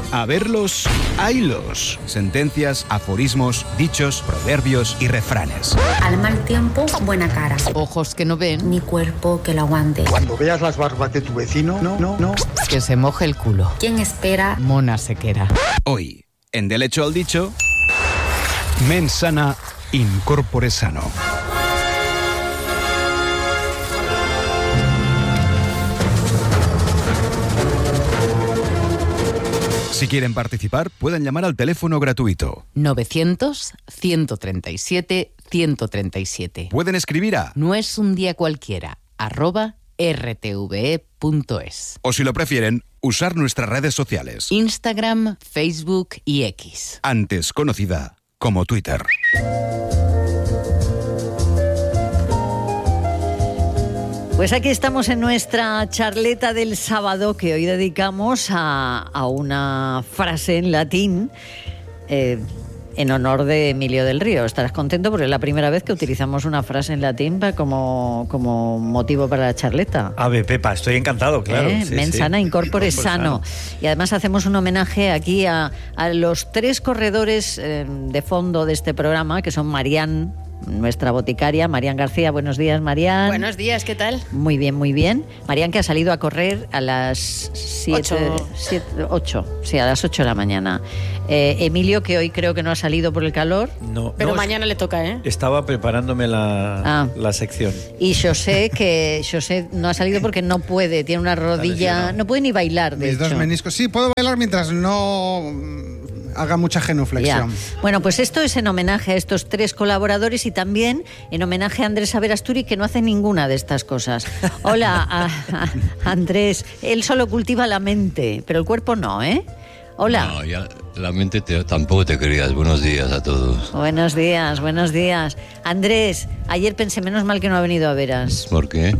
A verlos, haylos. Sentencias, aforismos, dichos, proverbios y refranes. Al mal tiempo, buena cara. Ojos que no ven, Ni cuerpo que lo aguante. Cuando veas las barbas de tu vecino, no. que se moje el culo. ¿Quién espera? Mona sequera. Hoy, en Del hecho al dicho, mens sana in corpore sano. Si quieren participar, pueden llamar al teléfono gratuito. 900-137-137. Pueden escribir a... No es un día cualquiera, @rtve.es. O si lo prefieren, usar nuestras redes sociales. Instagram, Facebook y X. Antes conocida como Twitter. Pues aquí estamos en nuestra charleta del sábado que hoy dedicamos a una frase en latín en honor de Emilio del Río. Estarás contento porque es la primera vez que utilizamos una frase en latín como motivo para la charleta. Ave, Pepa, estoy encantado, claro. Sí, Mens sana in corpore sano. sano. Y además hacemos un homenaje aquí a los tres corredores de fondo de este programa, que son Marián, nuestra boticaria, Marián García. Buenos días, Marián. Buenos días, ¿qué tal? Muy bien, muy bien. Marián, que ha salido a correr a las 8 de la mañana. Emilio, que hoy creo que no ha salido por el calor. No, Pero no, mañana le toca, ¿eh? Estaba preparándome la sección. Y José no ha salido porque no puede, tiene una rodilla, no puede ni bailar, de Mis hecho. dos meniscos. Sí, puedo bailar mientras no haga mucha genuflexión. Ya. Bueno, pues esto es en homenaje a estos tres colaboradores y también en homenaje a Andrés Averasturi, que no hace ninguna de estas cosas. Hola, Andrés. Él solo cultiva la mente, pero el cuerpo no, ¿eh? Hola. No, ya la mente tampoco te creas. Buenos días a todos. Buenos días, buenos días. Andrés, ayer pensé, menos mal que no ha venido a veras. ¿Por qué?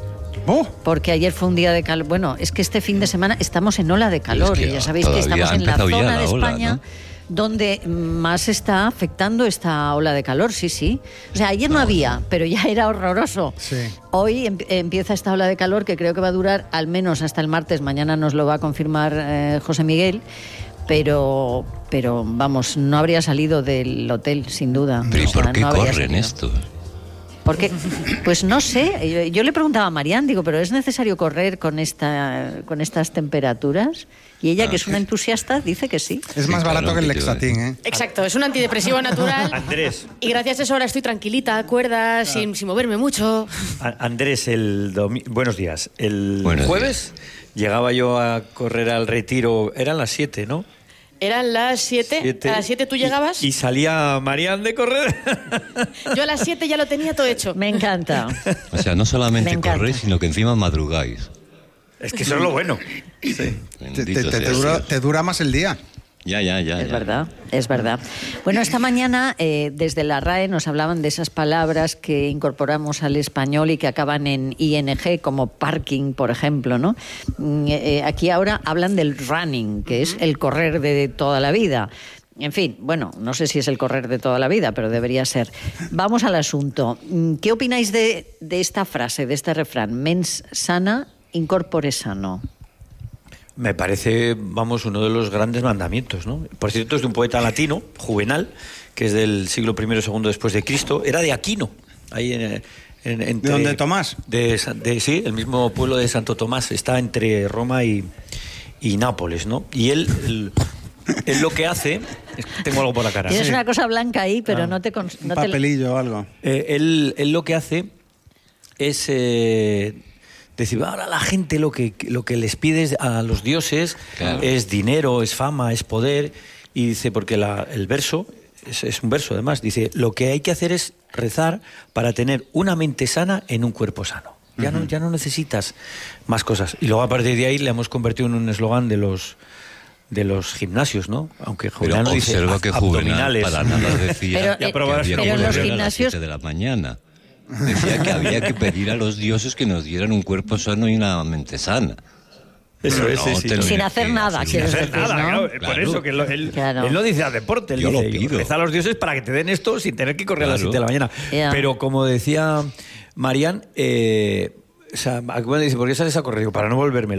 Porque ayer fue un día de calor. Bueno, es que este fin de semana estamos en ola de calor. Es que y ya sabéis que todavía estamos ha en la empezado ya zona la de ola, España, ¿no? donde más está afectando esta ola de calor, sí. O sea, ayer no había, pero ya era horroroso. Sí. Hoy empieza esta ola de calor que creo que va a durar al menos hasta el martes. Mañana nos lo va a confirmar José Miguel. Pero vamos, no habría salido del hotel, sin duda. ¿Pero y por qué no habría corren salido. esto? Porque, pues no sé, yo le preguntaba a Marián, digo, ¿pero es necesario correr con estas temperaturas? Y ella, que es una entusiasta, dice que sí. Es más barato que el Lexatín, ¿eh? Exacto, es un antidepresivo natural. Andrés. Y gracias a eso ahora estoy tranquilita, cuerda, sin moverme mucho. Andrés, buenos días. El Buenos jueves llegaba yo a correr al Retiro, eran las 7, ¿no? Eran las 7. ¿A las 7 tú llegabas? Y salía Marián de correr. Yo a las 7 ya lo tenía todo hecho. Me encanta. O sea, no solamente Me encanta. corréis, sino que encima madrugáis. Es que eso es lo bueno. Bendito sea Dios. Te dura más el día. Ya. Es verdad, es verdad. Bueno, esta mañana desde la RAE nos hablaban de esas palabras que incorporamos al español y que acaban en ing, como parking, por ejemplo, ¿no? Aquí ahora hablan del running, que es el correr de toda la vida. En fin, bueno, no sé si es el correr de toda la vida, pero debería ser. Vamos al asunto. ¿Qué opináis de esta frase, de este refrán? Mens sana in corpore sano. Me parece, uno de los grandes mandamientos, ¿no? Por cierto, es de un poeta latino, Juvenal, que es del siglo I o II después de Cristo. Era de Aquino, ahí ¿De dónde, Tomás? Sí, el mismo pueblo de Santo Tomás. Está entre Roma y Nápoles, ¿no? Y él lo que hace... Tengo algo por la cara. Tienes una cosa blanca ahí, pero no te... Un papelillo o algo. Él lo que hace es... decir, ahora la gente lo que les pide a los dioses, claro, es dinero, es fama, es poder. Y dice, porque el verso, es un verso además, dice, lo que hay que hacer es rezar para tener una mente sana en un cuerpo sano. Ya no necesitas más cosas. Y luego a partir de ahí le hemos convertido en un eslogan de los gimnasios, ¿no? Aunque Juvenal no dice que Juvenal para nada decía pero en los gimnasios a las 7 de la mañana. Decía que había que pedir a los dioses que nos dieran un cuerpo sano y una mente sana. Eso es, sí. Sin hacer nada, quieres decir, ¿no? Claro. Por eso que él no dice a deporte, él yo dice, lo pido. reza a los dioses para que te den esto sin tener que correr a las 7 de la mañana. Yeah. Pero como decía Marián, o sea, bueno, dice, ¿por qué sales a correr? Digo, para no volverme loco.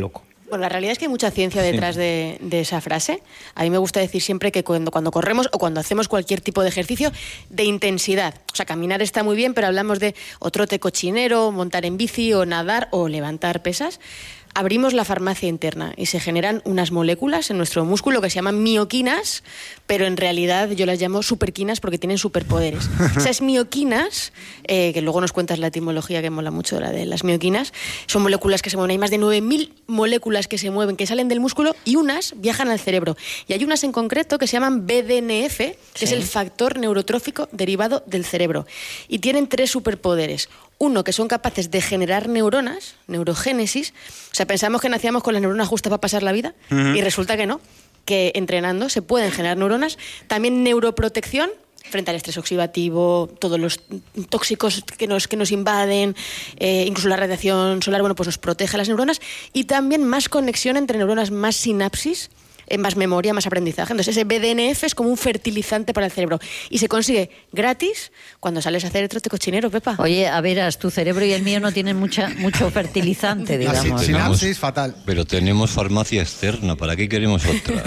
Bueno, la realidad es que hay mucha ciencia detrás de esa frase. A mí me gusta decir siempre que cuando corremos o cuando hacemos cualquier tipo de ejercicio de intensidad, o sea, caminar está muy bien, pero hablamos de o trote cochinero, montar en bici o nadar o levantar pesas, abrimos la farmacia interna y se generan unas moléculas en nuestro músculo que se llaman mioquinas, pero en realidad yo las llamo superquinas porque tienen superpoderes. Esas mioquinas, que luego nos cuentas la etimología que mola mucho, la de las mioquinas, son moléculas que se mueven. Hay más de 9.000 moléculas que se mueven, que salen del músculo y unas viajan al cerebro. Y hay unas en concreto que se llaman BDNF, que es el factor neurotrófico derivado del cerebro. Y tienen 3 superpoderes. Uno, que son capaces de generar neuronas, neurogénesis. O sea, pensamos que nacíamos con las neuronas justas para pasar la vida y resulta que no, que entrenando se pueden generar neuronas. También neuroprotección frente al estrés oxidativo, todos los tóxicos que nos invaden, incluso la radiación solar, bueno, pues nos protege las neuronas. Y también más conexión entre neuronas, más sinapsis, más memoria, más aprendizaje. Entonces ese BDNF es como un fertilizante para el cerebro y se consigue gratis cuando sales a hacer el trote cochinero, Pepa. Oye, a veras, tu cerebro y el mío no tienen mucho fertilizante, digamos. Sinapsis, fatal. Pero tenemos farmacia externa, ¿para qué queremos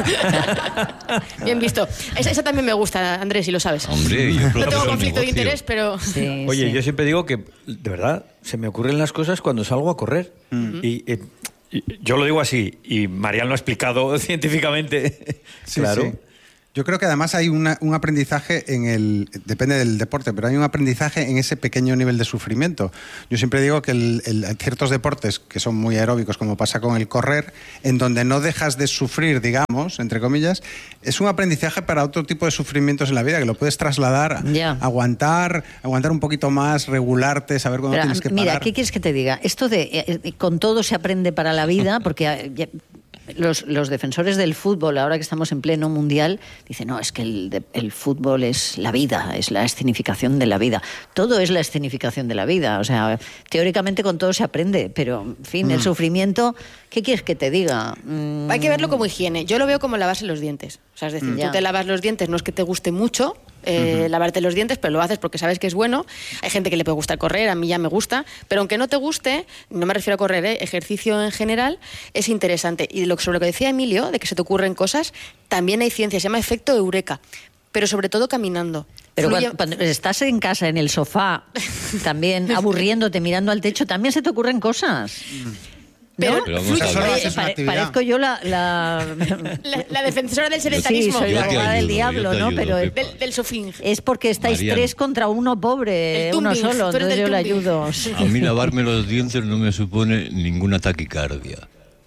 otra? Bien visto. Esa también me gusta, Andrés, si lo sabes. Hombre, yo no tengo conflicto de interés, pero... Sí, Oye, sí. yo siempre digo que, de verdad, se me ocurren las cosas cuando salgo a correr. Y yo lo digo así, y Marial lo ha explicado científicamente. Sí, claro. sí. Yo creo que además hay un aprendizaje depende del deporte, pero hay un aprendizaje en ese pequeño nivel de sufrimiento. Yo siempre digo que hay ciertos deportes que son muy aeróbicos, como pasa con el correr, en donde no dejas de sufrir, digamos, entre comillas, es un aprendizaje para otro tipo de sufrimientos en la vida, que lo puedes trasladar, aguantar un poquito más, regularte, saber cuándo tienes que parar. Mira, ¿qué quieres que te diga? Esto de con todo se aprende para la vida, porque... Los defensores del fútbol, ahora que estamos en pleno mundial, dicen, no, es que el fútbol es la vida, es la escenificación de la vida. Todo es la escenificación de la vida. O sea, teóricamente con todo se aprende, pero, en fin, el sufrimiento, ¿qué quieres que te diga? Hay que verlo como higiene. Yo lo veo como lavarse los dientes. O sea, es decir, tú te lavas los dientes, no es que te guste mucho lavarte los dientes, pero lo haces porque sabes que es bueno. Hay gente que le puede gustar correr, a mí ya me gusta, pero aunque no te guste, no me refiero a correr, ejercicio en general, es interesante. Y sobre lo que decía Emilio, de que se te ocurren cosas, también hay ciencia, se llama efecto eureka, pero sobre todo caminando. Pero cuando estás en casa, en el sofá, también aburriéndote, mirando al techo, también se te ocurren cosas. Pero parezco yo la defensora del sedentarismo. Sí, soy la abogada del diablo, ¿no? Pero del sofín. es porque estáis Mariano. 3 contra 1, pobre, uno solo, entonces yo le ayudo. Sí. A mí lavarme los dientes no me supone ninguna taquicardia.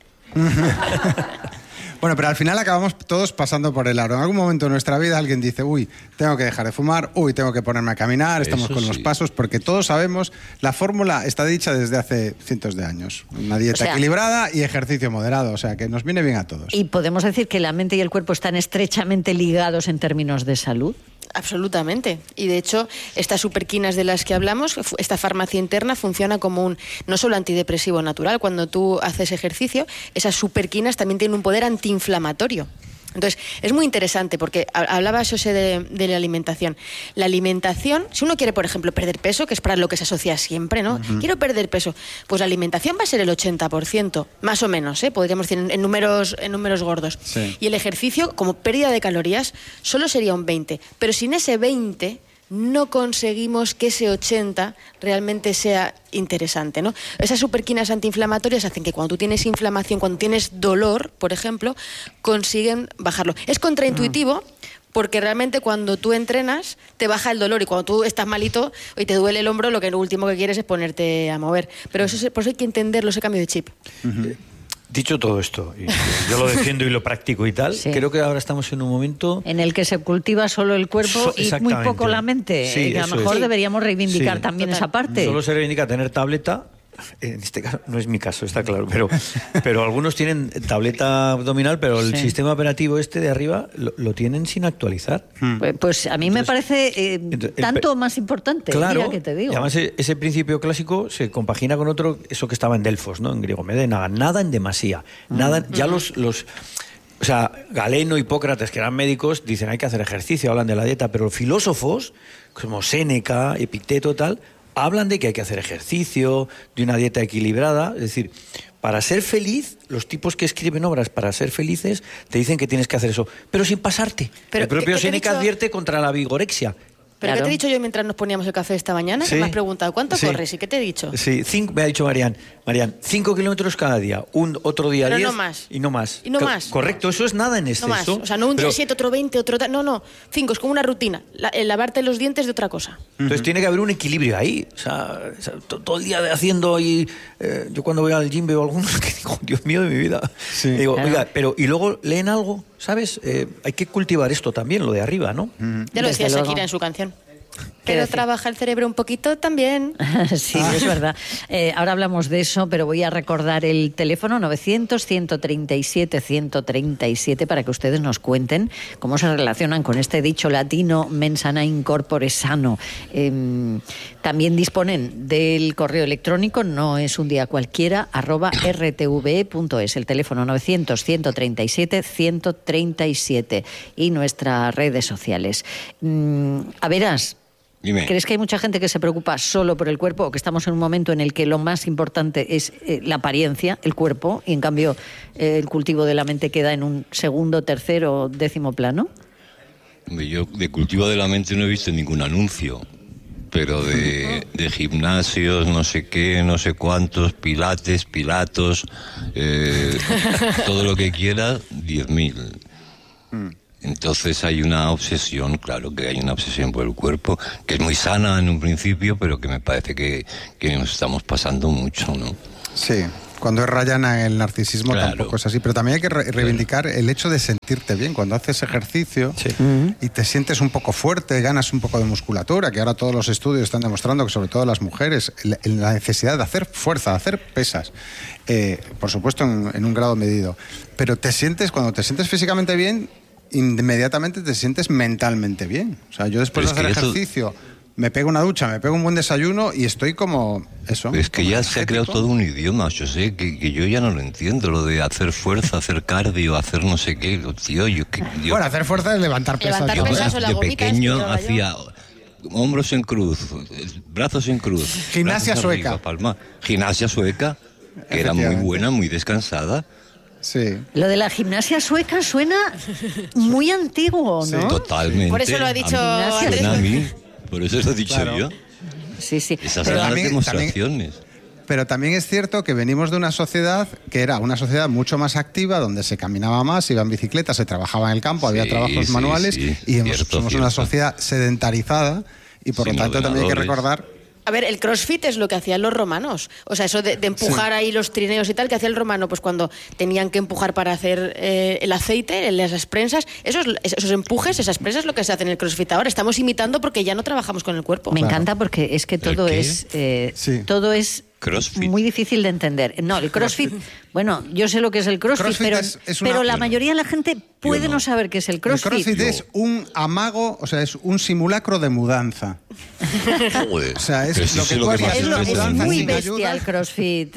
Bueno, pero al final acabamos todos pasando por el aro. En algún momento de nuestra vida alguien dice, uy, tengo que dejar de fumar, uy, tengo que ponerme a caminar, estamos Eso con los sí. pasos, porque todos sabemos, la fórmula está dicha desde hace cientos de años. Una dieta equilibrada y ejercicio moderado, o sea, que nos viene bien a todos. ¿Y podemos decir que la mente y el cuerpo están estrechamente ligados en términos de salud? Absolutamente. Y de hecho, estas superquinas de las que hablamos, esta farmacia interna funciona como un no solo antidepresivo natural. Cuando tú haces ejercicio, esas superquinas también tienen un poder antiinflamatorio. Entonces, es muy interesante porque hablaba José de la alimentación. La alimentación, si uno quiere, por ejemplo, perder peso, que es para lo que se asocia siempre, ¿no? Quiero perder peso. Pues la alimentación va a ser el 80%, más o menos, podríamos decir, en números gordos. Sí. Y el ejercicio, como pérdida de calorías, solo sería un 20%. Pero sin ese 20%, no conseguimos que ese 80 realmente sea interesante, ¿no? Esas superquinas antiinflamatorias hacen que cuando tú tienes inflamación, cuando tienes dolor, por ejemplo, consiguen bajarlo. Es contraintuitivo porque realmente cuando tú entrenas te baja el dolor y cuando tú estás malito y te duele el hombro, lo último que quieres es ponerte a mover. Pero por eso hay que entenderlo, ese cambio de chip. Dicho todo esto, y yo lo defiendo y lo practico y tal, Sí. creo que ahora estamos en un momento... En el que se cultiva solo el cuerpo y muy poco la mente. Sí, y a eso lo mejor es. deberíamos reivindicar Sí. también Total. esa parte. Solo se reivindica tener tableta. En este caso, no es mi caso, está claro, pero algunos tienen tableta abdominal, pero el Sí. sistema operativo este de arriba lo tienen sin actualizar. Pues a mí me parece tanto más importante, Claro, mira que te digo. y además ese principio clásico se compagina con otro, eso que estaba en Delfos, ¿no? En griego, nada en demasía. Nada, ya los o sea, Galeno, Hipócrates, que eran médicos, dicen hay que hacer ejercicio, hablan de la dieta, pero filósofos, como Séneca, Epicteto, tal, hablan de que hay que hacer ejercicio, de una dieta equilibrada, es decir, para ser feliz, los tipos que escriben obras para ser felices te dicen que tienes que hacer eso, pero sin pasarte. Pero, el propio ¿qué te he Séneca dicho? advierte contra la vigorexia. ¿Pero Claro. qué te he dicho yo mientras nos poníamos el café esta mañana? Sí. Que me has preguntado, ¿cuánto Sí. corres? ¿Y qué te he dicho? Sí, me ha dicho Marian, 5 kilómetros cada día, otro día Pero 10 no más. y no más. Y no más. Correcto, eso es nada en No exceso. más. O sea, no un día pero- 7, otro 20, otro tal. No. 5, es como una rutina. El lavarte los dientes de otra cosa. Entonces tiene que haber un equilibrio ahí. O sea, todo el día haciendo ahí. Yo cuando voy al gym veo algunos que digo, Dios mío de mi vida. Sí. Digo, Claro. oiga, pero y luego leen algo, ¿sabes? Hay que cultivar esto también, lo de arriba, ¿no? Ya lo Desde decía luego. Shakira en su canción. ¿Qué Pero decir? trabaja el cerebro un poquito también. Sí, es verdad. Ahora hablamos de eso, pero voy a recordar el teléfono 900-137-137 para que ustedes nos cuenten cómo se relacionan con este dicho latino mens sana in corpore sano. También disponen del correo electrónico, no es un día cualquiera, @rtve.es, el teléfono 900-137-137 y nuestras redes sociales. A verás, Dime. ¿crees que hay mucha gente que se preocupa solo por el cuerpo o que estamos en un momento en el que lo más importante es la apariencia, el cuerpo, y en cambio el cultivo de la mente queda en un segundo, tercero, décimo plano? Hombre, yo de cultivo de la mente no he visto ningún anuncio, pero de gimnasios, no sé qué, no sé cuántos, pilates, pilatos, todo lo que quieras, 10.000. Entonces hay una obsesión, claro que hay una obsesión por el cuerpo, que es muy sana en un principio, pero que me parece que nos estamos pasando mucho, ¿no? Sí, cuando es rayana el narcisismo Claro. tampoco es así, pero también hay que reivindicar el hecho de sentirte bien. Cuando haces ejercicio y te sientes un poco fuerte, ganas un poco de musculatura, que ahora todos los estudios están demostrando que sobre todo las mujeres, la necesidad de hacer fuerza, de hacer pesas, por supuesto en un grado medido, pero cuando te sientes físicamente bien, inmediatamente te sientes mentalmente bien. O sea, yo después de Pero hacer es que eso- ejercicio me pego una ducha, me pego un buen desayuno y estoy como eso. Es que como ya se ha creado energético. todo un idioma, yo sé que yo ya no lo entiendo, lo de hacer fuerza, hacer cardio, hacer no sé qué, tío, yo... Bueno, hacer fuerza es levantar pesas. Levantar Yo pesas o la de gomita, pequeño esta que llevaba hacía hombros en cruz, brazos en cruz. Gimnasia brazos sueca. arriba, palma. Gimnasia sueca, que era muy Efectivamente. buena, muy descansada. Sí. Lo de la gimnasia sueca suena muy antiguo, ¿no? Totalmente. Por eso lo ha dicho Andrés. Suena a mí, por eso lo he dicho Claro. yo. Sí, sí. Esas Pero son las también- demostraciones. Pero también es cierto que venimos de una sociedad que era una sociedad mucho más activa, donde se caminaba más, se iba en bicicleta, se trabajaba en el campo, había Sí, trabajos sí, manuales sí. y Cierto, somos una cierto. sociedad sedentarizada y por Sin lo tanto también hay que ordenadores. recordar. A ver, el crossfit es lo que hacían los romanos. O sea, eso de empujar ahí los trineos y tal, que hacía el romano, pues cuando tenían que empujar para hacer el aceite, esas prensas, esos empujes, esas prensas es lo que se hace en el crossfit ahora. Estamos imitando porque ya no trabajamos con el cuerpo. Me encanta porque es que todo qué? es Sí. todo es Crossfit. muy difícil de entender. No, el CrossFit, bueno, yo sé lo que es el CrossFit, CrossFit pero, es una- pero la Yo no. mayoría de la gente puede no. no saber qué es el El CrossFit. CrossFit es un amago, o sea, es un simulacro de mudanza. Joder. O sea, es Pero si lo eso que es tú que harías más Es, en una es mudanza muy sin bestia ayuda. el CrossFit.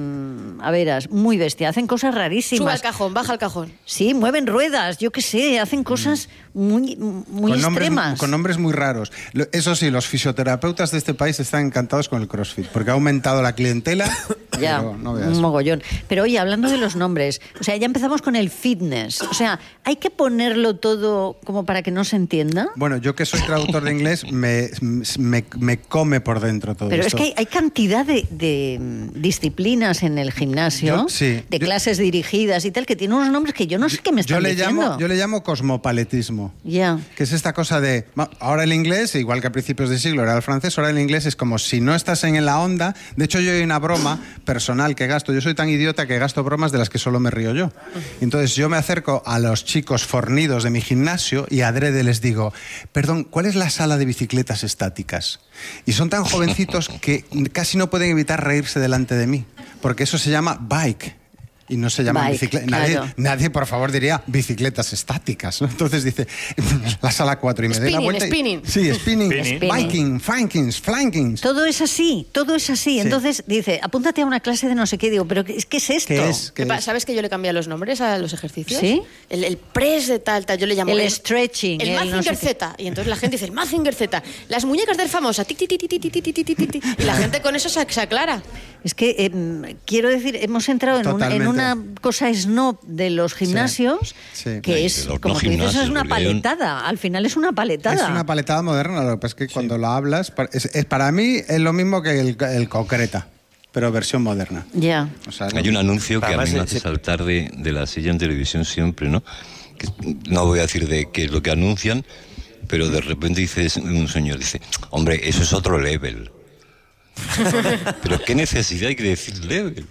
A veras, muy bestia. Hacen cosas Sube rarísimas. al cajón, baja al cajón. Sí, mueven ruedas, yo qué sé, hacen cosas muy extremas. Con nombres muy raros. Eso sí, los fisioterapeutas de este país están encantados con el CrossFit, porque ha aumentado la clientela. Ya, pero no veas. un mogollón. Pero oye, hablando de los nombres, o sea, ya empezamos con el fitness. O sea, ¿hay que ponerlo todo como para que no se entienda? Bueno, yo que soy traductor de inglés, me come por dentro todo Pero esto. es que hay cantidad de disciplinas en el gimnasio, de Yo- clases dirigidas y tal, que tienen unos nombres que yo no sé qué me están diciendo. Yo le llamo cosmopaletismo. Ya. Que es esta cosa de... Ahora el inglés, igual que a principios de siglo era el francés, ahora el inglés es como si no estás en la onda. De hecho, yo hay una broma personal que gasto. Yo soy tan idiota que gasto bromas de las que solo me río yo. Entonces yo me acerco a los chicos fornidos de mi gimnasio y adrede les digo, perdón, ¿cuál es la sala de bicicletas estáticas? Y son tan jovencitos que casi no pueden evitar reírse delante de mí, porque eso se llama bike. y no se llaman Bike, bicicletas. claro. Nadie, por favor, diría bicicletas estáticas, ¿no? Entonces dice, la sala 4 y me doy la vuelta. Spinning. Sí, spinning. Biking, flankings. Todo es así. Entonces dice, apúntate a una clase de no sé qué. Digo, ¿pero qué es esto? ¿Qué es? ¿Sabes que yo le cambié los nombres a los ejercicios? ¿Sí? El press de tal, yo le llamo... El stretching. El Mazinger no sé qué. Z. Y entonces la gente dice, el Mazinger Z. Las muñecas del famoso. Tic, tic, tic, tic, tic, tic, tic, tic, tic. Y la gente con eso se aclara. Es que, quiero decir, hemos entrado en una cosa snob de los gimnasios Sí. que Sí, es, de los como no tú dices, es gimnasios, una porque hay paletada. Al final es una paletada. Es una paletada moderna, lo que pasa es que cuando la hablas, para mí es lo mismo que el concreta, pero versión moderna. Ya. O sea, Hay un anuncio que a Además, mí me hace saltar de la silla en televisión siempre, ¿no? Que no voy a decir de qué es lo que anuncian, pero de repente dice un señor, dice, hombre, eso es otro level. Pero qué necesidad hay que decir level.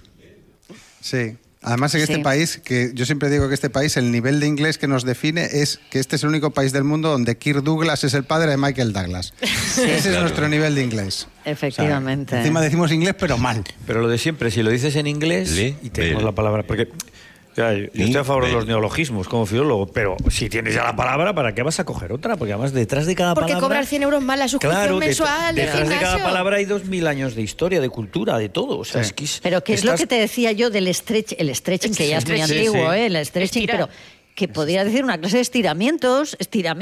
Sí. Además, en este Sí. país, que yo siempre digo que este país, el nivel de inglés que nos define es que este es el único país del mundo donde Kirk Douglas es el padre de Michael Douglas. Ese es Claro. nuestro nivel de inglés. Efectivamente. O sea, encima decimos inglés, pero mal. Pero lo de siempre, si lo dices en inglés y tenemos la palabra... Porque ya, yo estoy a favor de los neologismos como filólogo, pero si tienes ya la palabra, ¿para qué vas a coger otra? Porque además detrás de cada Porque palabra... cobrar 100 euros más la suscripción Claro, mensual de detrás de cada gimnasio. palabra hay 2000 años de historia, de cultura, de todo. O sea, Sí. es que Pero que es lo estás- que te decía yo del el stretching, que ya es muy Sí, antiguo, sí. el stretching, Estirar. pero que podría decir una clase de estiramientos,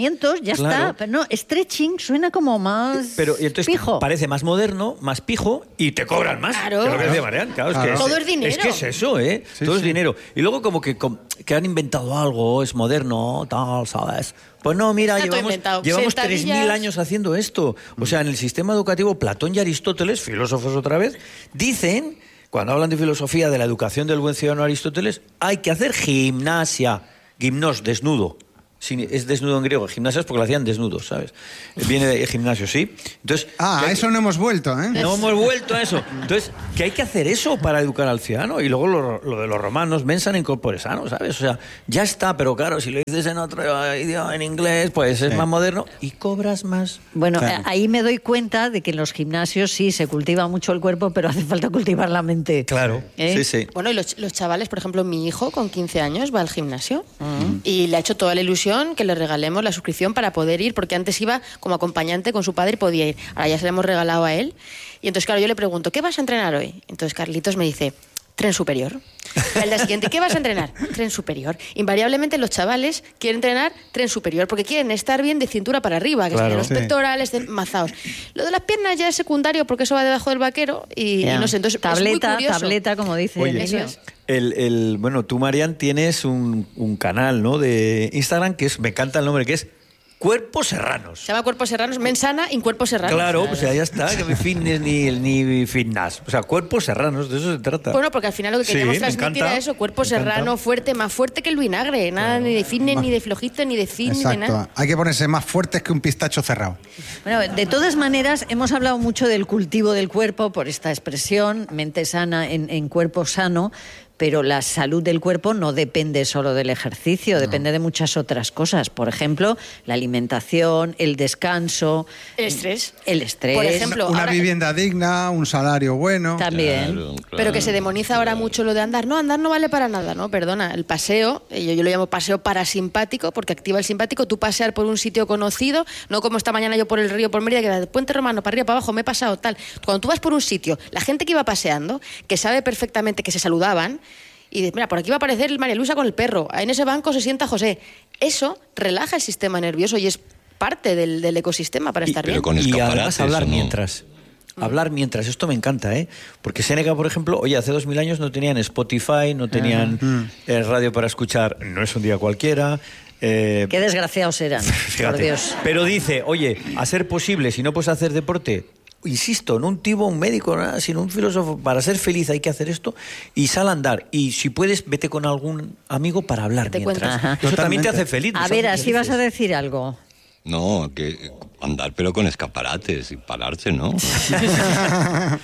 ya Claro. está. Pero no, stretching suena como más Pero y entonces pijo. parece más moderno, más pijo y te cobran más. Claro. Que es lo que decía Marian, claro, Claro. es que Todo es dinero. Es que es eso, ¿eh? Sí, Todo sí. es dinero. Y luego como que han inventado algo, es moderno, tal, ¿sabes? Pues no, mira, Está todo llevamos inventado. 3.000 Sentadillas. años haciendo esto. O sea, en el sistema educativo, Platón y Aristóteles, filósofos otra vez, dicen, cuando hablan de filosofía, de la educación del buen ciudadano Aristóteles, hay que hacer gimnasia. Gimnos, desnudo. Sí, es desnudo en griego. Gimnasia es porque lo hacían desnudos, ¿sabes? Viene de gimnasio, ¿sí? Entonces, Ah, que a hay- eso no hemos vuelto, ¿eh? no hemos vuelto a eso. Entonces, que hay que hacer eso para educar al ciudadano. Y luego lo de los romanos, mensan in corpore sano, ¿sabes? O sea, ya está, pero claro, si lo dices en otro idioma, en inglés, pues es más moderno y cobras más. Bueno, Claro. ahí me doy cuenta de que en los gimnasios sí se cultiva mucho el cuerpo, pero hace falta cultivar la mente. Claro, ¿Eh? sí, sí. Bueno, y los chavales, por ejemplo, mi hijo con 15 años va al gimnasio y le ha hecho toda la ilusión que le regalemos la suscripción para poder ir, porque antes iba como acompañante con su padre y podía ir. Ahora ya se la hemos regalado a él. Y entonces, claro, yo le pregunto, ¿qué vas a entrenar hoy? Entonces Carlitos me dice, tren superior. Y al día siguiente, ¿qué vas a entrenar? Tren superior. Invariablemente los chavales quieren entrenar tren superior porque quieren estar bien de cintura para arriba, que Claro. estén los Sí. pectorales estén mazados. Lo de las piernas ya es secundario porque eso va debajo del vaquero y Ya. no sé, entonces es muy curioso. Tableta, como dice Oye, Eso Emilio. es. Bueno, tú, Marian, tienes un canal, ¿no? De Instagram que me encanta el nombre, que es Cuerpos Serranos. Se llama Cuerpos Serranos, mensana in Cuerpos Serranos. Claro, pues ya está, que ni fitness ni fitness. O sea, Cuerpos Serranos, de eso se trata. Bueno, porque al final lo que Sí, queríamos me transmitir encanta, era eso, cuerpo me encanta. serrano, fuerte, más fuerte que el vinagre. Nada ni de fitness, ni de flojito, ni de fit, ni de nada. Exacto. Hay que ponerse más fuertes que un pistacho cerrado. Bueno, de todas maneras, hemos hablado mucho del cultivo del cuerpo por esta expresión, mente sana en cuerpo sano, pero la salud del cuerpo no depende solo del ejercicio, depende de muchas otras cosas. Por ejemplo, la alimentación, el descanso, El estrés. el estrés. Por ejemplo, Una ahora- vivienda digna, un salario bueno. También. Claro, claro. Pero que se demoniza ahora mucho lo de andar. No, andar no vale para nada, ¿no? Perdona, el paseo, yo lo llamo paseo parasimpático, porque activa el simpático. Tú pasear por un sitio conocido, no como esta mañana yo por el río, por Mérida, que de Puente Romano, para arriba, para abajo, me he pasado tal. Cuando tú vas por un sitio, la gente que iba paseando, que sabe perfectamente que se saludaban, y dices, mira, por aquí va a aparecer María Luisa con el perro, en ese banco se sienta José. Eso relaja el sistema nervioso y es parte del ecosistema para estar pero bien. con Y además escaparates, hablar ¿o no? mientras. Hablar mientras, esto me encanta, ¿eh? Porque Séneca, por ejemplo, oye, hace 2000 años no tenían Spotify, no tenían radio para escuchar, no es un día cualquiera. Qué desgraciados eran, por Fíjate. Dios. Pero dice, oye, a ser posible, si no puedes hacer deporte, insisto, no un tipo, un médico, nada, sino un filósofo, para ser feliz hay que hacer esto y sal a andar. Y si puedes, vete con algún amigo para hablar Te mientras. cuentas. Ajá. Eso también te Totalmente. hace feliz. A nos ver, hace así vas a felices. decir algo. No, que andar pero con escaparates y pararse, ¿no?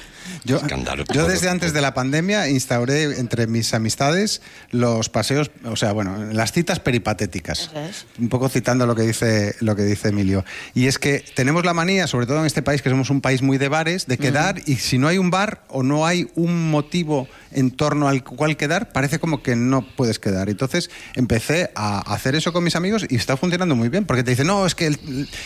Yo Escandaloso. desde antes de la pandemia instauré entre mis amistades los paseos, o sea, bueno, las citas peripatéticas. Eso es. Un poco citando lo que dice Emilio. Y es que tenemos la manía, sobre todo en este país, que somos un país muy de bares, de quedar, y si no hay un bar o no hay un motivo en torno al cual quedar, parece como que no puedes quedar. Entonces empecé a hacer eso con mis amigos y está funcionando muy bien, porque te dicen, no, es que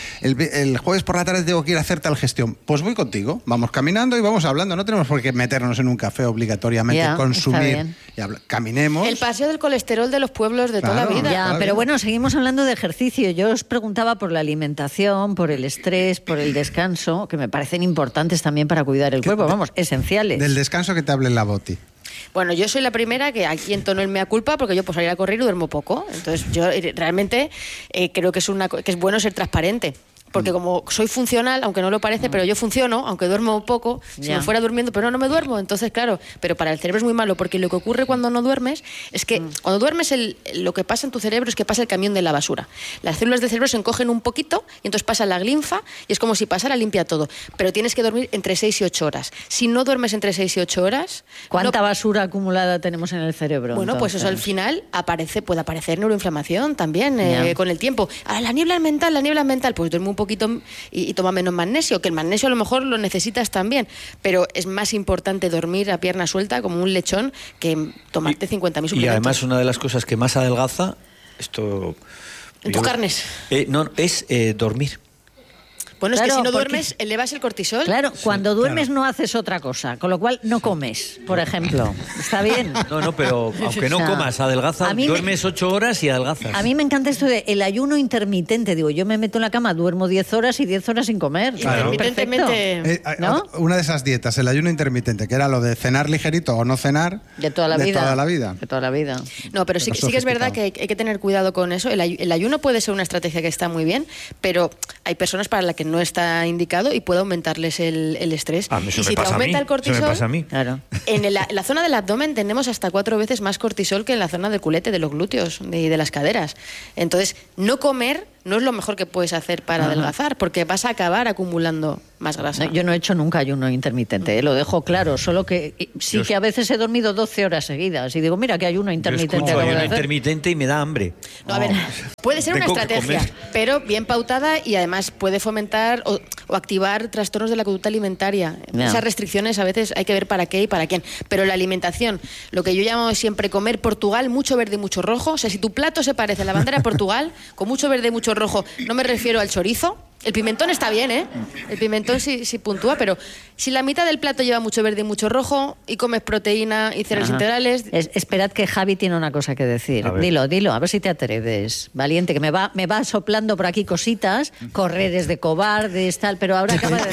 el jueves por la tarde tengo que ir a hacer tal gestión. Pues voy contigo, vamos caminando y vamos hablando, no tenemos por qué meternos en un café obligatoriamente, consumir y caminemos. El paseo del colesterol de los pueblos de toda la vida. Ya, pero bueno, seguimos hablando de ejercicio. Yo os preguntaba por la alimentación, por el estrés, por el descanso, que me parecen importantes también para cuidar el cuerpo, vamos, esenciales. Del descanso que te hable la Boti. Bueno, yo soy la primera que aquí entono el mea culpa porque yo pues salir a correr y duermo poco. Entonces yo realmente creo que es bueno ser transparente. Porque como soy funcional, aunque no lo parece, pero yo funciono, aunque duermo poco, si me fuera durmiendo, pero no me duermo. Entonces, claro, pero para el cerebro es muy malo, porque lo que ocurre cuando no duermes es que cuando duermes lo que pasa en tu cerebro es que pasa el camión de la basura. Las células del cerebro se encogen un poquito y entonces pasa la linfa y es como si pasara, limpia todo. Pero tienes que dormir entre 6 y 8 horas. Si no duermes entre 6 y 8 horas... ¿Cuánta basura acumulada tenemos en el cerebro? Bueno, entonces? pues eso al final puede aparecer neuroinflamación también con el tiempo. La niebla mental, pues duerme un poquito y toma menos magnesio, que el magnesio a lo mejor lo necesitas también, pero es más importante dormir a pierna suelta como un lechón que tomarte 50.000 suplementos. Y además una de las cosas que más adelgaza, esto... ¿En tus carnes? No, es dormir. Bueno, claro, es que si no duermes, elevas el cortisol. Claro, cuando duermes no haces otra cosa, con lo cual no comes, por ejemplo. ¿Está bien? No, pero aunque no comas, adelgazas, duermes 8 horas y adelgazas. A mí me encanta esto de el ayuno intermitente. Digo, yo me meto en la cama, duermo 10 horas y 10 horas sin comer. Claro. Intermitentemente. ¿No? Una de esas dietas, el ayuno intermitente, que era lo de cenar ligerito o no cenar. De toda la vida. De toda la vida. No, pero sí que es verdad que hay que tener cuidado con eso. El ayuno puede ser una estrategia que está muy bien, pero hay personas para las que no está indicado y puede aumentarles el estrés. Y si te aumenta el cortisol, eso me pasa a mí. Claro. En la zona del abdomen tenemos hasta 4 veces más cortisol que en la zona del culete, de los glúteos y de las caderas. Entonces, no comer no es lo mejor que puedes hacer para adelgazar, porque vas a acabar acumulando más grasa. No, yo no he hecho nunca ayuno intermitente, lo dejo claro, solo que sí que a veces he dormido 12 horas seguidas y digo, mira que ayuno intermitente. Yo escucho ayuno intermitente y me da hambre. No, a ver, puede ser una Tengo que estrategia, comer. pero bien pautada y además puede fomentar o activar trastornos de la conducta alimentaria. Ya. Esas restricciones a veces hay que ver para qué y para quién. Pero la alimentación, lo que yo llamo siempre comer Portugal, mucho verde y mucho rojo. O sea, si tu plato se parece a la bandera de Portugal, con mucho verde y mucho rojo, no me refiero al chorizo. El pimentón está bien, ¿eh? El pimentón sí puntúa, pero si la mitad del plato lleva mucho verde y mucho rojo y comes proteína y cereales integrales... Esperad que Javi tiene una cosa que decir. Dilo, a ver si te atreves. Valiente, que me va soplando por aquí cositas. Correr es de cobardes, tal, pero ahora acaba de...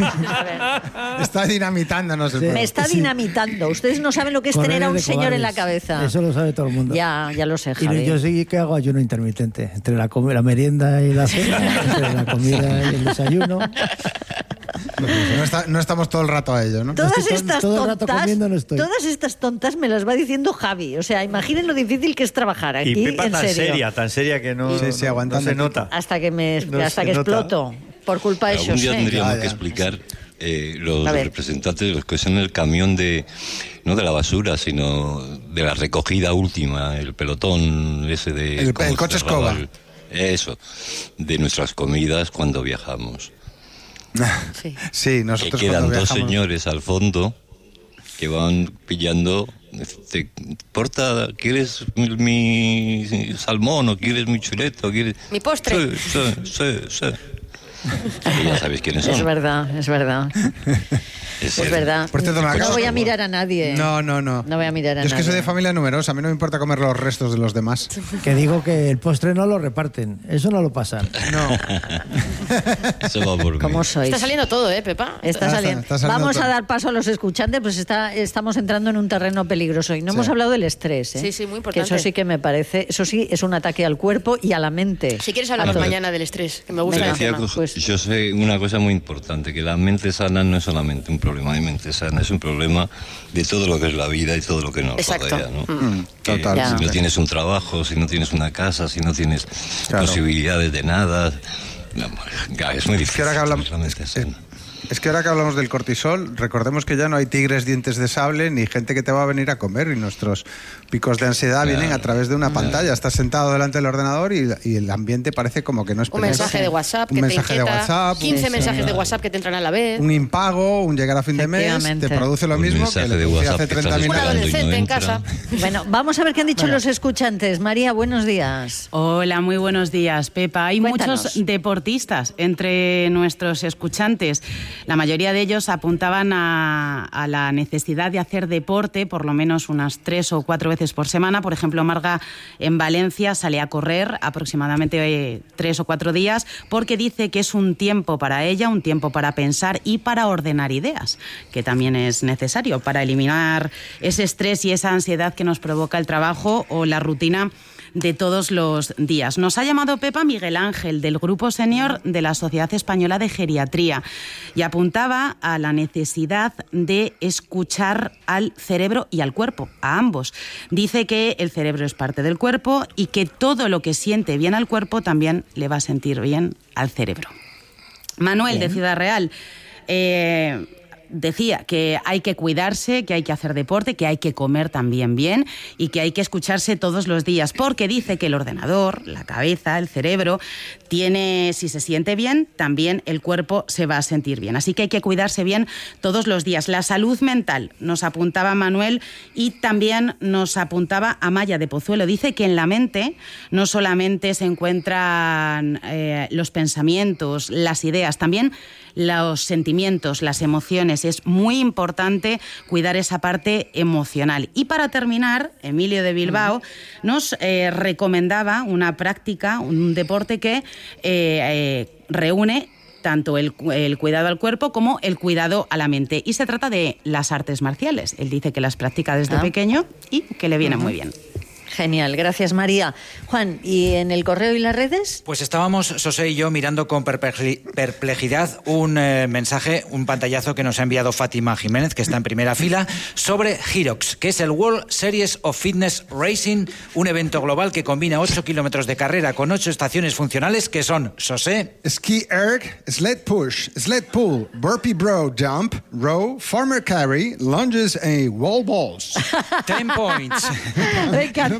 A ver. Está dinamitándonos el Me está dinamitando. Ustedes no saben lo que es Correr tener a un de señor en la cobardes. cabeza. Eso lo sabe todo el mundo. Ya lo sé, Javi. Y yo sí que hago ayuno intermitente. Entre la merienda y la cena, entre la comida y el desayuno. No estamos todo el rato a ello, ¿no? Todas Estoy estas todo el rato tontas, comiendo no estoy. todas estas tontas me las va diciendo Javi. O sea, imaginen lo difícil que es trabajar aquí, Y Pepa en serio. tan seria que no, Sí, no aguantando se el nota. Hasta que No hasta se que nota. exploto. Por culpa de Algún día José. tendríamos Ya. que explicar los A ver. representantes, los que son el camión no de la basura, sino de la recogida última, el pelotón ese de... El cómo coche cerraba escoba. Eso, de nuestras comidas cuando viajamos. Sí. Sí, Que nosotros quedan cuando dos viajamos... señores al fondo que van pillando... Porta, ¿quieres mi salmón o quieres mi chuleto? ¿Quieres... Mi postre. Sí. Que ya sabéis quiénes son. Es verdad. Es verdad. Por cierto, una No cosa- voy a mirar a nadie. No. No voy a mirar a Yo es que soy nadie. de familia numerosa, a mí no me importa comer los restos de los demás. Que digo que el postre no lo reparten. Eso no lo pasan. No. Eso va por mí. ¿Cómo sois? Está saliendo todo, Pepa. Está saliendo. está saliendo Vamos todo. a dar paso a los escuchantes, pues estamos entrando en un terreno peligroso. Y no hemos hablado del estrés, ¿eh? Sí, muy Que importante. eso sí que me parece, eso sí es un ataque al cuerpo y a la mente. Si quieres hablamos A todo. mañana del estrés, que me gusta Pero el decía, tema. pues- yo sé una cosa muy importante, que la mente sana no es solamente un problema de mente sana, es un problema de todo lo que es la vida y todo lo que nos Exacto. rodea, ¿no? Que total. Ya. si no tienes un trabajo, si no tienes una casa, si no tienes Claro. posibilidades de nada, es muy difícil. Que ahora que hablamos- es la mente sana. Es que ahora que hablamos del cortisol, recordemos que ya no hay tigres dientes de sable ni gente que te va a venir a comer, y nuestros picos de ansiedad vienen a través de una pantalla. Estás sentado delante del ordenador y el ambiente parece como que no es un mensaje de WhatsApp que te inquieta, 15 mensajes de WhatsApp que te entran a la vez. Un impago, un llegar a fin de mes, te produce lo mismo que le puse hace 30 minutos. Un adolescente en casa. Bueno, vamos a ver qué han dicho los escuchantes. María, buenos días. Hola, muy buenos días, Pepa. Hay muchos deportistas entre nuestros escuchantes. La mayoría de ellos apuntaban a la necesidad de hacer deporte por lo menos unas 3 o 4 veces por semana. Por ejemplo, Marga en Valencia sale a correr aproximadamente 3 o 4 días porque dice que es un tiempo para ella, un tiempo para pensar y para ordenar ideas, que también es necesario para eliminar ese estrés y esa ansiedad que nos provoca el trabajo o la rutina de todos los días. Nos ha llamado Pepa Miguel Ángel, del Grupo Senior de la Sociedad Española de Geriatría, y apuntaba a la necesidad de escuchar al cerebro y al cuerpo, a ambos. Dice que el cerebro es parte del cuerpo y que todo lo que siente bien al cuerpo también le va a sentir bien al cerebro. Manuel, de Ciudad Real, decía que hay que cuidarse, que hay que hacer deporte, que hay que comer también bien y que hay que escucharse todos los días, porque dice que el ordenador, la cabeza, el cerebro, si se siente bien, también el cuerpo se va a sentir bien. Así que hay que cuidarse bien todos los días. La salud mental, nos apuntaba Manuel, y también nos apuntaba Amaya de Pozuelo. Dice que en la mente no solamente se encuentran los pensamientos, las ideas, también los sentimientos, las emociones. Es muy importante cuidar esa parte emocional. Y para terminar, Emilio de Bilbao nos recomendaba una práctica, un deporte que reúne tanto el cuidado al cuerpo como el cuidado a la mente. Y se trata de las artes marciales. Él dice que las practica desde pequeño y que le vienen muy bien. Genial, gracias María. Juan, ¿y en el correo y las redes? Pues estábamos, José y yo, mirando con perplejidad un mensaje, un pantallazo que nos ha enviado Fátima Jiménez, que está en primera fila, sobre HYROX, que es el World Series of Fitness Racing, un evento global que combina 8 kilómetros de carrera con 8 estaciones funcionales que son, José... Ski erg, sled push, sled pull, burpee bro jump, row, farmer carry, lunges y wall balls. 10 points. Me encanta.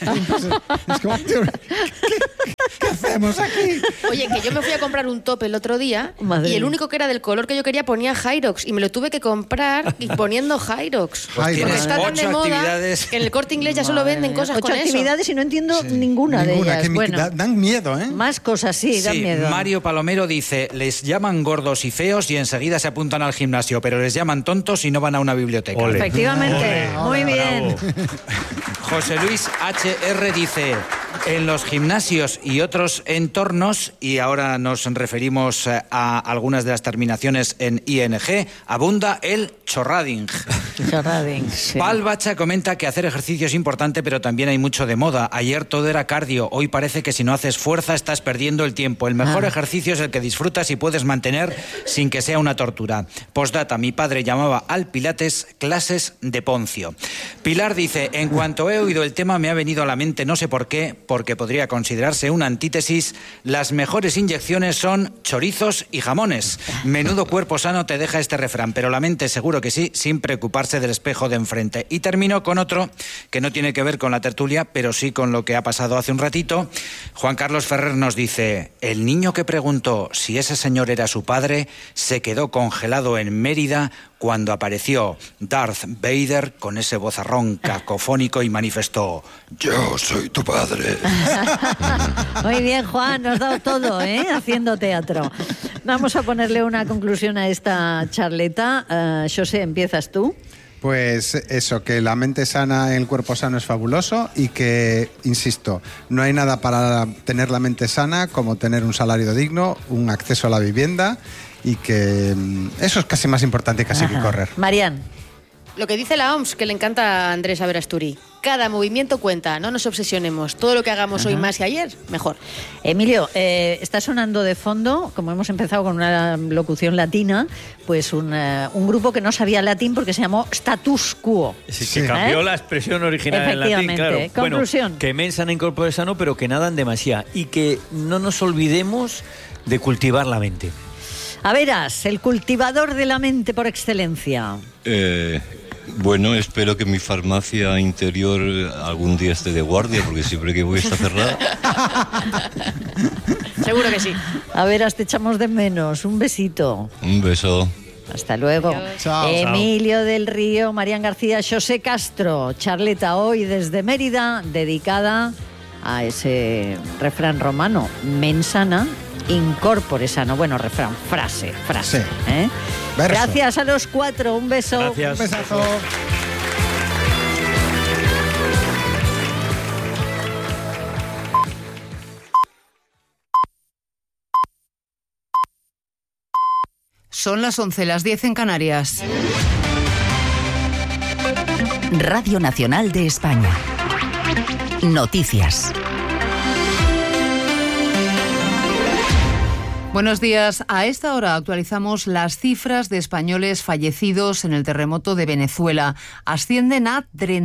Es como, ¿qué hacemos aquí? Oye, que yo me fui a comprar un top el otro día y el único que era del color que yo quería ponía HYROX y me lo tuve que comprar y poniendo HYROX. Pues porque está tan 8 de moda actividades. que en el Corte Inglés ya solo venden cosas 8 con eso. actividades y no entiendo ninguna de ellas. Bueno, dan miedo, ¿eh? Más cosas, sí, dan miedo. Mario Palomero dice, les llaman gordos y feos y enseguida se apuntan al gimnasio, pero les llaman tontos y no van a una biblioteca. Ole. Efectivamente, muy bien. José Luis HR dice, en los gimnasios y otros entornos, y ahora nos referimos a algunas de las terminaciones en ING, abunda el chorrading. Sí. Pal Bacha comenta que hacer ejercicio es importante, pero también hay mucho de moda. Ayer todo era cardio, hoy parece que si no haces fuerza estás perdiendo el tiempo. El mejor ejercicio es el que disfrutas y puedes mantener sin que sea una tortura. Postdata, mi padre llamaba al pilates clases de Poncio. Pilar dice, en cuanto he oído el tema me ha venido a la mente, no sé por qué, porque podría considerarse una antítesis, las mejores inyecciones son chorizos y jamones. Menudo cuerpo sano te deja este refrán, pero la mente seguro que sí, sin preocuparse del espejo de enfrente. Y termino con otro que no tiene que ver con la tertulia, pero sí con lo que ha pasado hace un ratito. Juan Carlos Ferrer nos dice, el niño que preguntó si ese señor era su padre se quedó congelado en Mérida cuando apareció Darth Vader con ese vozarrón cacofónico y manifestó, yo soy tu padre. Muy bien, Juan, nos has dado todo, haciendo teatro. Vamos a ponerle una conclusión a esta charleta. José, ¿empiezas tú? Pues eso, que la mente sana en el cuerpo sano es fabuloso y que, insisto, no hay nada para tener la mente sana como tener un salario digno, un acceso a la vivienda y que eso es casi más importante casi que correr. Marian. Lo que dice la OMS, que le encanta a Andrés Aberasturi. Cada movimiento cuenta, no nos obsesionemos. Todo lo que hagamos hoy más que ayer, mejor. Emilio, está sonando de fondo, como hemos empezado con una locución latina, pues un grupo que no sabía latín porque se llamó Status Quo. Sí, que cambió la expresión original en latín, claro. Conclusión. Bueno, que mensan en corpore sano, pero que nadan demasiado. Y que no nos olvidemos de cultivar la mente. A veras, el cultivador de la mente por excelencia. Bueno, espero que mi farmacia interior algún día esté de guardia, porque siempre que voy está cerrada. Seguro que sí. A veras, te echamos de menos. Un besito. Un beso. Hasta luego. Chao. Emilio del Río, Marian García, José Castro, charleta hoy desde Mérida, dedicada a ese refrán romano, mens sana, incorpore sano. Bueno, refrán, frase. Sí. Gracias a los 4, un beso. Gracias. Un besazo. Son las 11, las 10 en Canarias. Radio Nacional de España. Noticias. Buenos días. A esta hora actualizamos las cifras de españoles fallecidos en el terremoto de Venezuela. Ascienden a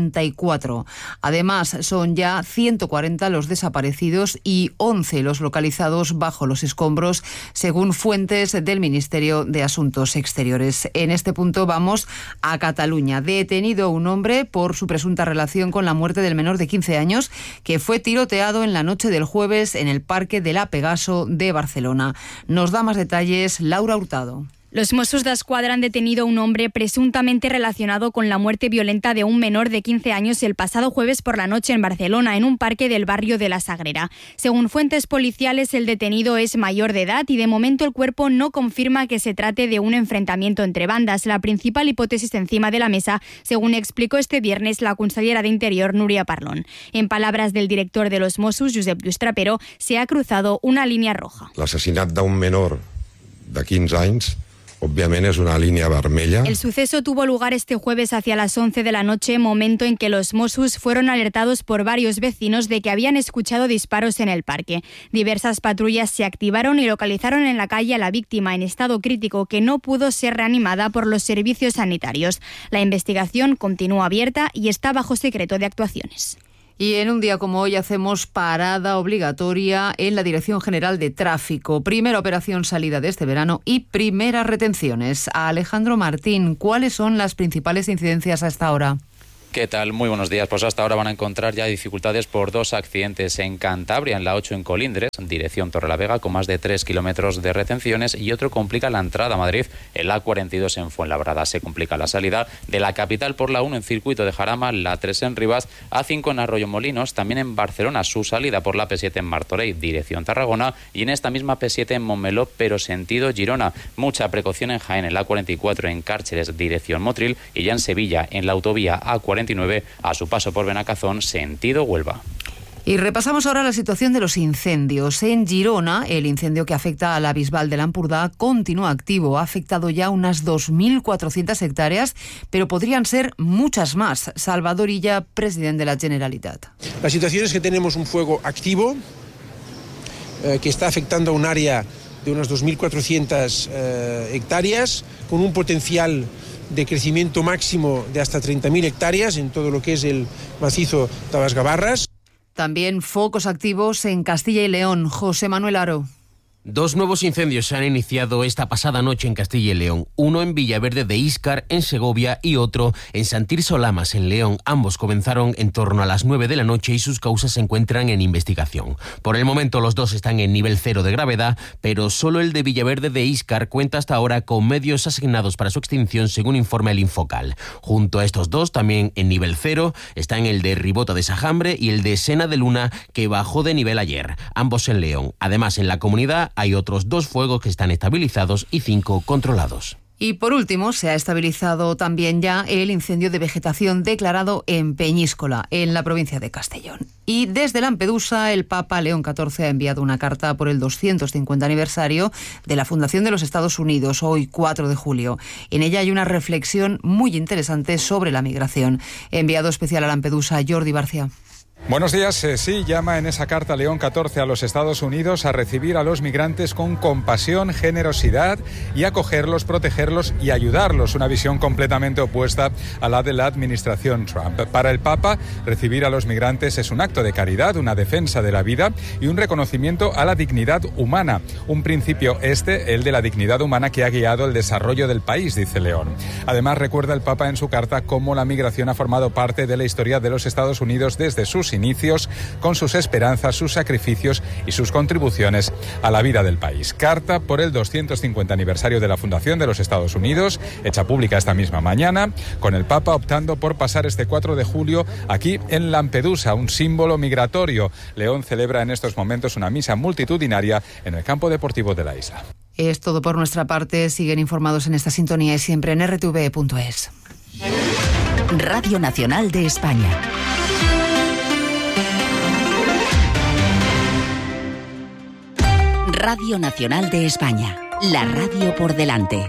34. Además, son ya 140 los desaparecidos y 11 los localizados bajo los escombros, según fuentes del Ministerio de Asuntos Exteriores. En este punto vamos a Cataluña. Detenido un hombre por su presunta relación con la muerte del menor de 15 años que fue tiroteado en la noche del jueves en el Parque de la Pegaso de Barcelona. Nos da más detalles Laura Hurtado. Los Mossos d'Esquadra han detenido a un hombre presuntamente relacionado con la muerte violenta de un menor de 15 años el pasado jueves por la noche en Barcelona, en un parque del barrio de La Sagrera. Según fuentes policiales, el detenido es mayor de edad y de momento el cuerpo no confirma que se trate de un enfrentamiento entre bandas. La principal hipótesis encima de la mesa, según explicó este viernes la consellera de Interior, Núria Parlon. En palabras del director de los Mossos, Josep Lluís Trapero, se ha cruzado una línea roja. L'assassinat d'un menor de 15 anys obviamente es una línea vermella. El suceso tuvo lugar este jueves hacia las 11 de la noche, momento en que los Mossos fueron alertados por varios vecinos de que habían escuchado disparos en el parque. Diversas patrullas se activaron y localizaron en la calle a la víctima en estado crítico, que no pudo ser reanimada por los servicios sanitarios. La investigación continúa abierta y está bajo secreto de actuaciones. Y en un día como hoy hacemos parada obligatoria en la Dirección General de Tráfico. Primera operación salida de este verano y primeras retenciones. A Alejandro Martín, ¿cuáles son las principales incidencias a esta hora? ¿Qué tal? Muy buenos días. Pues hasta ahora van a encontrar ya dificultades por 2 accidentes en Cantabria, en la 8 en Colindres, dirección Torrelavega, con más de 3 kilómetros de retenciones, y otro complica la entrada a Madrid en la 42 en Fuenlabrada. Se complica la salida de la capital por la 1 en Circuito de Jarama, la 3 en Rivas, A5 en Arroyomolinos, también en Barcelona su salida por la P7 en Martorell, dirección Tarragona, y en esta misma P7 en Montmeló, pero sentido Girona. Mucha precaución en Jaén, en la 44 en Cárceres, dirección Motril, y ya en Sevilla, en la autovía A49, a su paso por Benacazón, sentido Huelva. Y repasamos ahora la situación de los incendios. En Girona, el incendio que afecta a la Bisbal de l'Empordà continúa activo. Ha afectado ya unas 2.400 hectáreas, pero podrían ser muchas más. Salvador Illa, presidente de la Generalitat. La situación es que tenemos un fuego activo que está afectando a un área de unas 2.400 hectáreas, con un potencial de crecimiento máximo de hasta 30.000 hectáreas en todo lo que es el macizo de las Gavarras. También focos activos en Castilla y León. José Manuel Aro. 2 nuevos incendios se han iniciado esta pasada noche en Castilla y León. Uno en Villaverde de Íscar, en Segovia, y otro en Sant Tirso Lamas, en León. Ambos comenzaron en torno a las 9 de la noche y sus causas se encuentran en investigación. Por el momento los dos están en nivel 0 de gravedad, pero solo el de Villaverde de Íscar cuenta hasta ahora con medios asignados para su extinción, según informa el Infocal. Junto a estos dos, también en nivel 0, están el de Ribota de Sajambre y el de Sena de Luna, que bajó de nivel ayer, ambos en León. Además, en la comunidad hay otros 2 fuegos que están estabilizados y 5 controlados. Y por último, se ha estabilizado también ya el incendio de vegetación declarado en Peñíscola, en la provincia de Castellón. Y desde Lampedusa, el Papa León XIV ha enviado una carta por el 250 aniversario de la fundación de los Estados Unidos, hoy 4 de julio. En ella hay una reflexión muy interesante sobre la migración. Enviado especial a Lampedusa, Jordi Barcia. Buenos días. Sí, llama en esa carta León XIV a los Estados Unidos a recibir a los migrantes con compasión, generosidad y acogerlos, protegerlos y ayudarlos. Una visión completamente opuesta a la de la administración Trump. Para el Papa, recibir a los migrantes es un acto de caridad, una defensa de la vida y un reconocimiento a la dignidad humana. Un principio el de la dignidad humana que ha guiado el desarrollo del país, dice León. Además, recuerda el Papa en su carta cómo la migración ha formado parte de la historia de los Estados Unidos desde sus inicios, con sus esperanzas, sus sacrificios y sus contribuciones a la vida del país. Carta por el 250 aniversario de la fundación de los Estados Unidos, hecha pública esta misma mañana, con el Papa optando por pasar este 4 de julio aquí en Lampedusa, un símbolo migratorio. León celebra en estos momentos una misa multitudinaria en el campo deportivo de la isla. Es todo por nuestra parte. Siguen informados en esta sintonía y siempre en rtv.es. Radio Nacional de España. Radio Nacional de España, la radio por delante.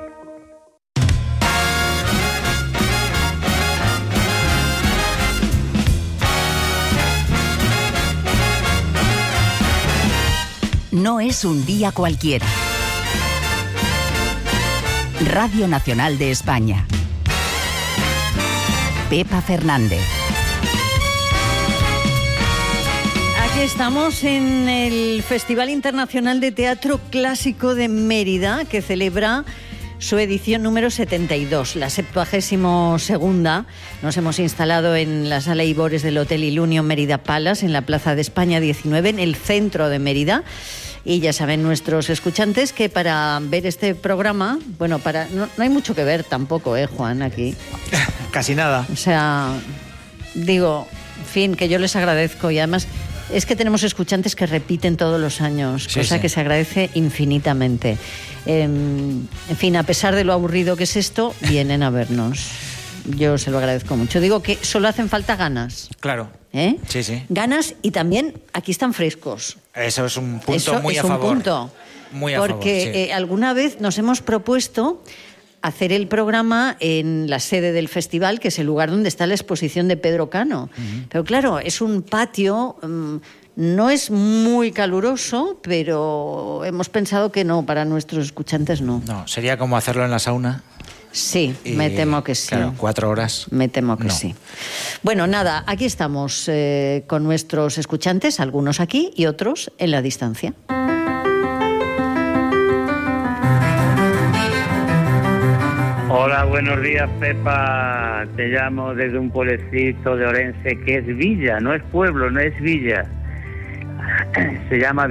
No es un día cualquiera. Radio Nacional de España. Pepa Fernández. Aquí estamos en el Festival Internacional de Teatro Clásico de Mérida, que celebra su edición número 72, la 72ª. Nos hemos instalado en la Sala Ibores del Hotel Ilunion Mérida Palace, en la Plaza de España 19, en el centro de Mérida. Y ya saben nuestros escuchantes que para ver este programa, bueno, no hay mucho que ver tampoco, Juan, aquí. Casi nada. O sea, digo, en fin, que yo les agradezco y además es que tenemos escuchantes que repiten todos los años, cosa que se agradece infinitamente. En fin, a pesar de lo aburrido que es esto, vienen a vernos. Yo se lo agradezco mucho. Digo que solo hacen falta ganas. Claro. Sí, sí. Ganas y también aquí están frescos. Eso es un punto muy a favor. Un punto. Muy a favor, porque alguna vez nos hemos propuesto hacer el programa en la sede del festival, que es el lugar donde está la exposición de Pedro Cano. Pero claro, es un patio, no es muy caluroso, pero hemos pensado que no, para nuestros escuchantes no. No, sería como hacerlo en la sauna. Sí, me temo que sí. Claro, 4 horas. Me temo que sí. Bueno, nada, aquí estamos con nuestros escuchantes, algunos aquí y otros en la distancia. Hola, buenos días, Pepa. Te llamo desde un pueblecito de Orense que es villa, no es pueblo, no es villa. Se llama